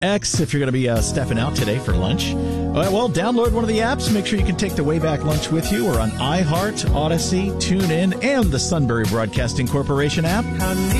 X if you're going to be stepping out today for lunch. Well, download one of the apps. Make sure you can take the Wayback Lunch with you. Or on iHeart, Odyssey, TuneIn, and the Sunbury Broadcasting Corporation app.